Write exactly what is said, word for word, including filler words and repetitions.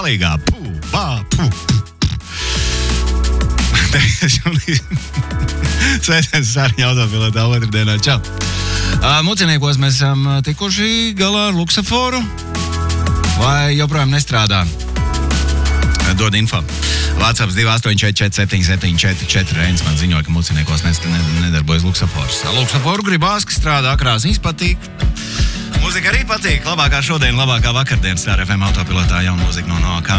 palīgā. Pū, bā, pū. Sveiciens Sāriņa autopilotā otrdienā. Čau! Uh, Muciniekos mēs esam tikuši galā ar luksaforu. Vai joprojām nestrādā? Dod info. WhatsApp divi astoņi četri četri septiņi septiņi četri četri. Reinis man ziņoja, ka muciniekos nedarbojas luksafors. Luksaforu gribās, ka strādā, krāsīs patīk. Mūzika arī patīk. Labākā šodien, labākā vakardien Star F M autopilotā jauna mūzika no Noah Kahan.